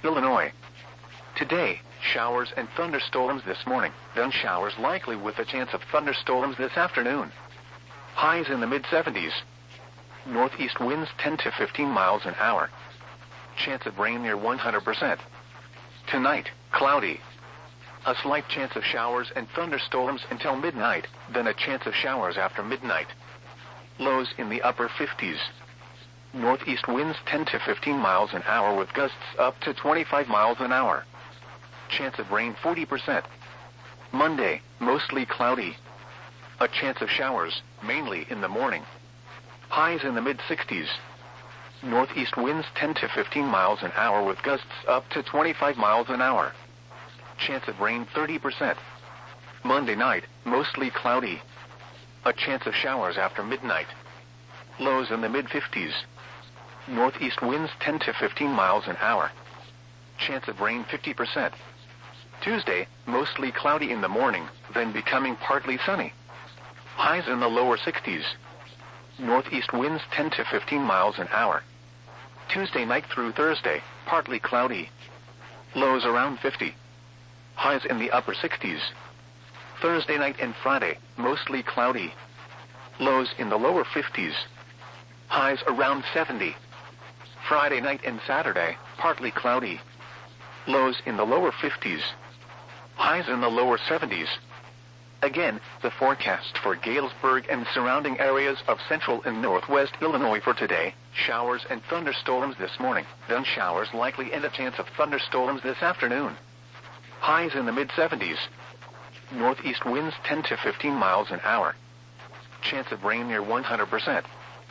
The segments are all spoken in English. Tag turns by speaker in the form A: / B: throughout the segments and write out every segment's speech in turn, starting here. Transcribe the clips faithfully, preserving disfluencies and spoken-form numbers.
A: Illinois. Today, showers and thunderstorms this morning, then showers likely with a chance of thunderstorms this afternoon. Highs in the mid seventies. Northeast winds ten to fifteen miles an hour. Chance of rain near one hundred percent. Tonight, cloudy. A slight chance of showers and thunderstorms until midnight, then a chance of showers after midnight. Lows in the upper fifties. Northeast winds ten to fifteen miles an hour with gusts up to twenty-five miles an hour. Chance of rain forty percent. Monday, mostly cloudy. A chance of showers, mainly in the morning. Highs in the mid sixties. Northeast winds ten to fifteen miles an hour with gusts up to twenty-five miles an hour. Chance of rain thirty percent. Monday night, mostly cloudy. A chance of showers after midnight. Lows in the mid fifties. Northeast winds ten to fifteen miles an hour. Chance of rain fifty percent. Tuesday, mostly cloudy in the morning, then becoming partly sunny. Highs in the lower sixties. Northeast winds ten to fifteen miles an hour. Tuesday night through Thursday, partly cloudy. Lows around fifty. Highs in the upper sixties. Thursday night and Friday, mostly cloudy. Lows in the lower fifties. Highs around seventy. Friday night and Saturday, partly cloudy. Lows in the lower fifties. Highs in the lower seventies. Again, the forecast for Galesburg and surrounding areas of central and northwest Illinois for today: showers and thunderstorms this morning, then showers likely and a chance of thunderstorms this afternoon. Highs in the mid seventies. Northeast winds ten to fifteen miles an hour. Chance of rain near one hundred percent.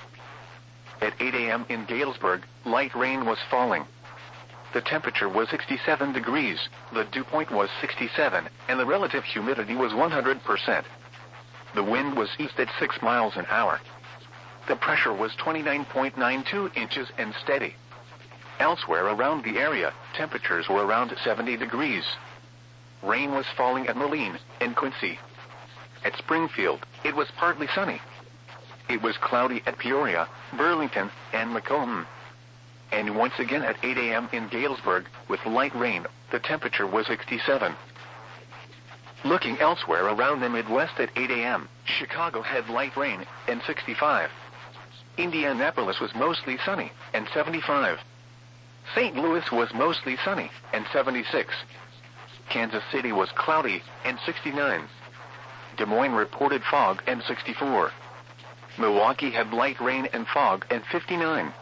A: At eight a.m. in Galesburg, light rain was falling. The temperature was sixty-seven degrees, the dew point was sixty-seven, and the relative humidity was one hundred percent. The wind was east at six miles an hour. The pressure was twenty-nine point nine two inches and steady. Elsewhere around the area, temperatures were around seventy degrees. Rain was falling at Moline and Quincy. At Springfield, it was partly sunny. It was cloudy at Peoria, Burlington, and Macomb. And once again at eight a.m. in Galesburg, with light rain, the temperature was sixty-seven. Looking elsewhere around the Midwest at eight a.m., Chicago had light rain, and sixty-five. Indianapolis was mostly sunny, and seventy-five. Saint Louis was mostly sunny, and seventy-six. Kansas City was cloudy, and sixty-nine. Des Moines reported fog, and sixty-four. Milwaukee had light rain and fog, and fifty-nine.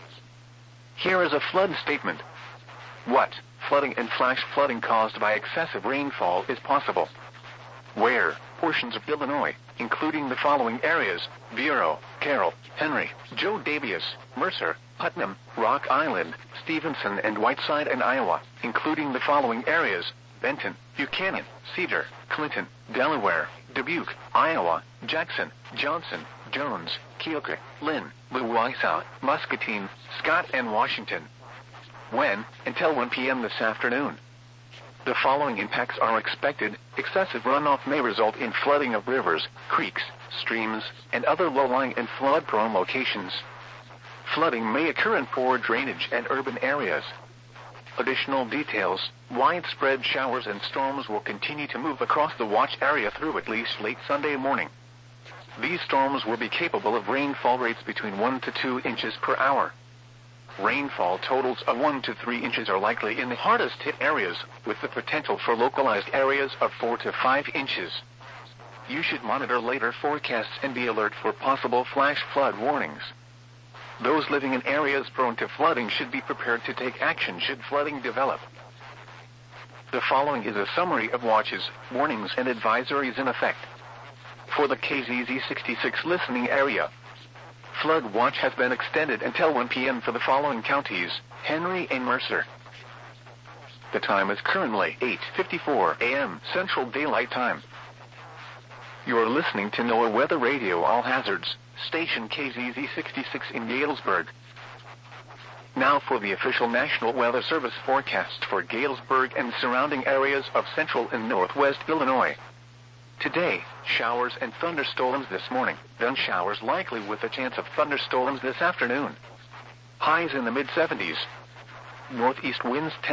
A: Here is a flood statement. What flooding and flash flooding caused by excessive rainfall is possible? Where portions of Illinois, including the following areas: Vero, Carroll, Henry, Joe Daviess, Mercer, Putnam, Rock Island, Stevenson, and Whiteside, and Iowa, including the following areas: Benton, Buchanan, Cedar, Clinton, Delaware, Dubuque, Iowa, Jackson, Johnson, Jones, Keokuk, Lynn, Louisa, Muscatine, Scott, and Washington. When? Until one p.m. this afternoon. The following impacts are expected. Excessive runoff may result in flooding of rivers, creeks, streams, and other low-lying and flood-prone locations. Flooding may occur in poor drainage and urban areas. Additional details: widespread showers and storms will continue to move across the watch area through at least late Sunday morning. These storms will be capable of rainfall rates between one to two inches per hour. Rainfall totals of one to three inches are likely in the hardest hit areas, with the potential for localized areas of four to five inches. You should monitor later forecasts and be alert for possible flash flood warnings. Those living in areas prone to flooding should be prepared to take action should flooding develop. The following is a summary of watches, warnings, and advisories in effect. For the K Z Z sixty-six listening area, flood watch has been extended until one p.m. for the following counties: Henry and Mercer. The time is currently eight fifty-four a.m. Central Daylight Time. You are listening to NOAA Weather Radio All Hazards, station K Z Z sixty-six in Galesburg. Now for the official National Weather Service forecast for Galesburg and surrounding areas of central and northwest Illinois. Today, showers and thunderstorms this morning, then showers likely with a chance of thunderstorms this afternoon. Highs in the mid seventies. Northeast winds ten